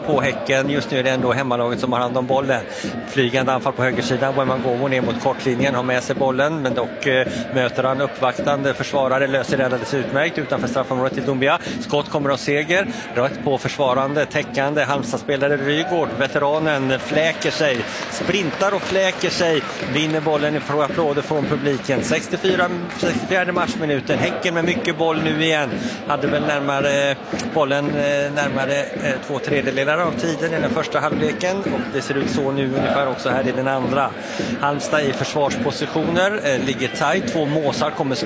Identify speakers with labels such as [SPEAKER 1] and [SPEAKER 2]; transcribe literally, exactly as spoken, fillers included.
[SPEAKER 1] på Häcken. Just nu är det ändå hemmalaget som har hand om bollen. Flygande anfall på högersidan. Wembangomo ner mot kortlinjen, har med sig bollen, men dock eh, möter han uppvaktande försvarare, löser det alldeles utmärkt utanför straffområdet till Doumbia. Skott kommer av seger, rätt på försvarande, täckande Halmstad-spelare Rygård. Veteranen fläker sig, sprintar och fläker sig, vinner bollen i applåder från publiken. sextiofyra, sextiofyra matchminuten. Häcken med mycket boll nu igen. Hade väl närmare bollen eh, närmare eh, två tredjedelar av tiden i den första halvleken, och det ser ut så nu ungefär också här i den andra. Halmstad i försvarspositioner, eh, ligger tajt. Två måsar kommer